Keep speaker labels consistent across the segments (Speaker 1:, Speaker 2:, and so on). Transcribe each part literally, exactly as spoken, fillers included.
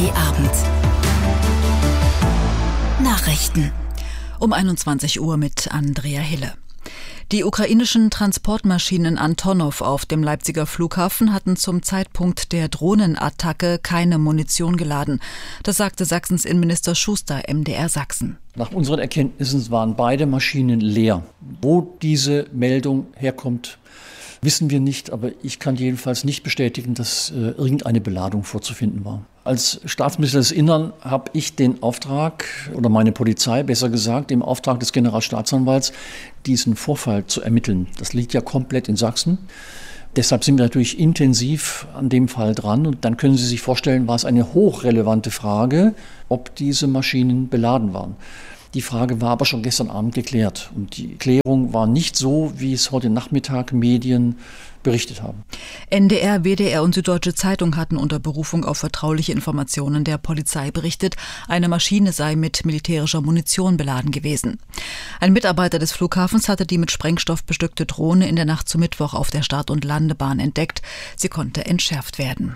Speaker 1: D Abend. Nachrichten.
Speaker 2: Um einundzwanzig Uhr mit Andrea Hille. Die ukrainischen Transportmaschinen Antonov auf dem Leipziger Flughafen hatten zum Zeitpunkt der Drohnenattacke keine Munition geladen. Das sagte Sachsens Innenminister Schuster M D R Sachsen.
Speaker 3: Nach unseren Erkenntnissen waren beide Maschinen leer. Wo diese Meldung herkommt, wissen wir nicht, aber ich kann jedenfalls nicht bestätigen, dass äh, irgendeine Beladung vorzufinden war. Als Staatsminister des Innern habe ich den Auftrag, oder meine Polizei besser gesagt, im Auftrag des Generalstaatsanwalts, diesen Vorfall zu ermitteln. Das liegt ja komplett in Sachsen. Deshalb sind wir natürlich intensiv an dem Fall dran. Und dann können Sie sich vorstellen, war es eine hochrelevante Frage, ob diese Maschinen beladen waren. Die Frage war aber schon gestern Abend geklärt. Und die Klärung war nicht so, wie es heute Nachmittag Medien berichtet haben.
Speaker 2: N D R, W D R und Süddeutsche Zeitung hatten unter Berufung auf vertrauliche Informationen der Polizei berichtet, eine Maschine sei mit militärischer Munition beladen gewesen. Ein Mitarbeiter des Flughafens hatte die mit Sprengstoff bestückte Drohne in der Nacht zu Mittwoch auf der Start- und Landebahn entdeckt. Sie konnte entschärft werden.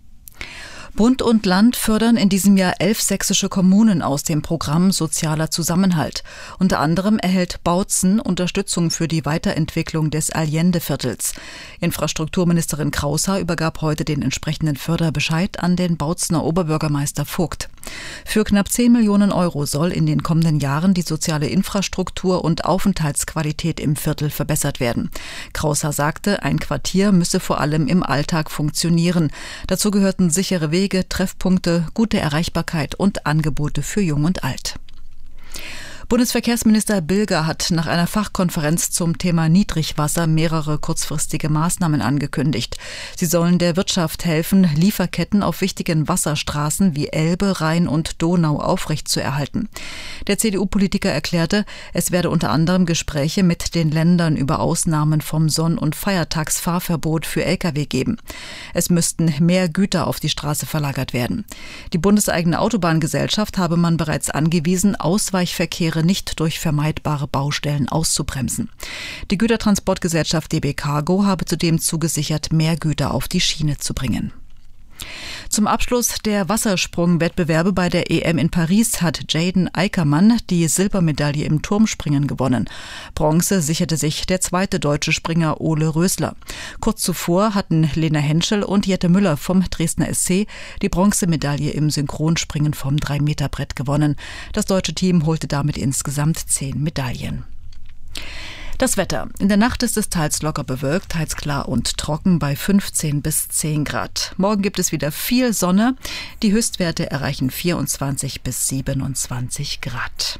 Speaker 2: Bund und Land fördern in diesem Jahr elf sächsische Kommunen aus dem Programm Sozialer Zusammenhalt. Unter anderem erhält Bautzen Unterstützung für die Weiterentwicklung des Allende-Viertels. Infrastrukturministerin Kraushaar übergab heute den entsprechenden Förderbescheid an den Bautzener Oberbürgermeister Vogt. Für knapp zehn Millionen Euro soll in den kommenden Jahren die soziale Infrastruktur und Aufenthaltsqualität im Viertel verbessert werden. Kraushaar sagte, ein Quartier müsse vor allem im Alltag funktionieren. Dazu gehörten sichere Wege, Treffpunkte, gute Erreichbarkeit und Angebote für Jung und Alt. Bundesverkehrsminister Bilger hat nach einer Fachkonferenz zum Thema Niedrigwasser mehrere kurzfristige Maßnahmen angekündigt. Sie sollen der Wirtschaft helfen, Lieferketten auf wichtigen Wasserstraßen wie Elbe, Rhein und Donau aufrechtzuerhalten. Der C D U-Politiker erklärte, es werde unter anderem Gespräche mit den Ländern über Ausnahmen vom Sonn- und Feiertagsfahrverbot für L K W geben. Es müssten mehr Güter auf die Straße verlagert werden. Die bundeseigene Autobahngesellschaft habe man bereits angewiesen, Ausweichverkehre nicht durch vermeidbare Baustellen auszubremsen. Die Gütertransportgesellschaft D B Cargo habe zudem zugesichert, mehr Güter auf die Schiene zu bringen. Zum Abschluss der Wassersprung-Wettbewerbe bei der E M in Paris hat Jaden Eickermann die Silbermedaille im Turmspringen gewonnen. Bronze sicherte sich der zweite deutsche Springer Ole Rösler. Kurz zuvor hatten Lena Henschel und Jette Müller vom Dresdner S C die Bronzemedaille im Synchronspringen vom drei Meter Brett gewonnen. Das deutsche Team holte damit insgesamt zehn Medaillen. Das Wetter. In der Nacht ist es teils locker bewölkt, teils klar und trocken bei fünfzehn bis zehn Grad. Morgen gibt es wieder viel Sonne. Die Höchstwerte erreichen vierundzwanzig bis siebenundzwanzig Grad.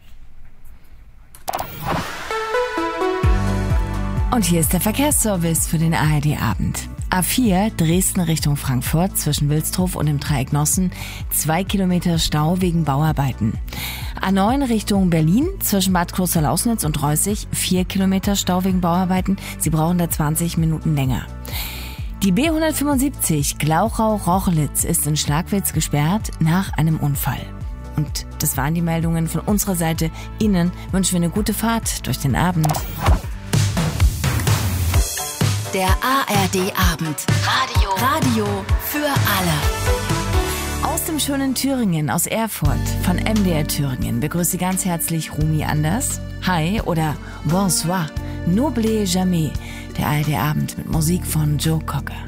Speaker 4: Und hier ist der Verkehrsservice für den A R D-Abend. A vier Dresden Richtung Frankfurt zwischen Wilsdruf und dem Dreieck Nossen. Zwei Kilometer Stau wegen Bauarbeiten. A neun Richtung Berlin zwischen Bad Klosterlausnitz und Reußig. Vier Kilometer Stau wegen Bauarbeiten. Sie brauchen da zwanzig Minuten länger. Die B hundertfünfundsiebzig Glauchau-Rochlitz ist in Schlagwitz gesperrt nach einem Unfall. Und das waren die Meldungen von unserer Seite. Ihnen wünschen wir eine gute Fahrt durch den Abend.
Speaker 1: Der A R D-Abend. Radio. Radio für alle.
Speaker 4: Aus dem schönen Thüringen, aus Erfurt, von M D R Thüringen, begrüßt Sie ganz herzlich Rumi Anders. Hi oder Bonsoir, N'oubliez jamais. Der A R D-Abend mit Musik von Joe Cocker.